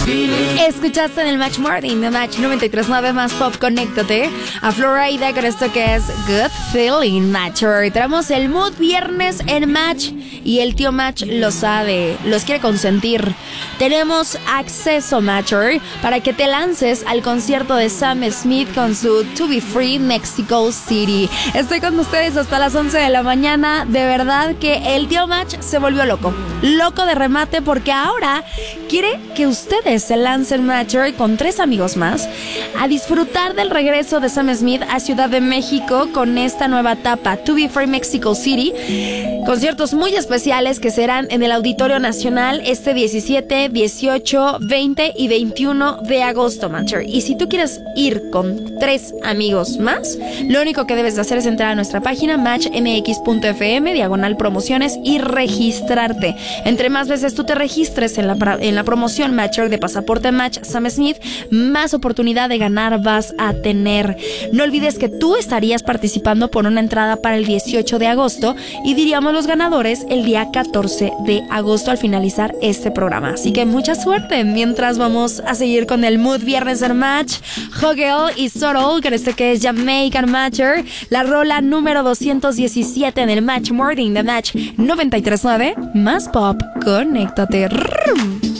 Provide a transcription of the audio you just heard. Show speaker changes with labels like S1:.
S1: Escuchaste en el Match Morning de Match 93.9 Más Pop, conéctate a Florida con esto que es Good Feeling Matcher. Traemos el mood viernes en Match y el tío Match lo sabe, los quiere consentir. Tenemos acceso, Matcher, para que te lances al concierto de Sam Smith con su To Be Free Mexico City. Estoy con ustedes hasta las 11 de la mañana. De verdad que el tío Match se volvió loco de remate, porque ahora quiere que ustedes se lancen, Matcher, con 3 amigos más a disfrutar del regreso de Sam Smith a Ciudad de México con esta nueva etapa, To Be Free Mexico City. Conciertos muy especiales que serán en el Auditorio Nacional este 17, 18, 20 y 21 de agosto, Matcher. Y si tú quieres ir con 3 amigos más, lo único que debes de hacer es entrar a nuestra página matchmx.fm/promociones y registrarte. Entre más veces tú te registres en la promoción, Matcher, de Pasaporte Match Sam Smith, más oportunidad de ganar vas a tener. No olvides que tú estarías participando por una entrada para el 18 de agosto y diríamos los ganadores el día 14 de agosto al finalizar este programa. Así que mucha suerte. Mientras vamos a seguir con el mood viernes en Match. Hogel y Sorrel, con este que es Jamaican Matcher, la rola número 217 en el Match Morning de Match 93.9 Más Pop. Conéctate.